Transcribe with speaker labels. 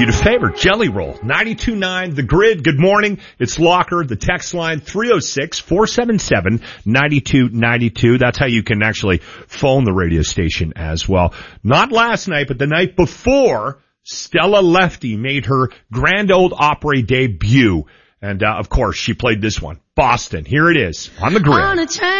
Speaker 1: you a favor. Jelly Roll, 92.9 The Grid. Good morning. It's Locker. The text line, 306-477-9292. That's how you can actually phone the radio station as well. Not last night, but the night before, Stella Lefty made her Grand Ole Opry debut. And, of course, she played this one. Boston. Here it is on The Grid.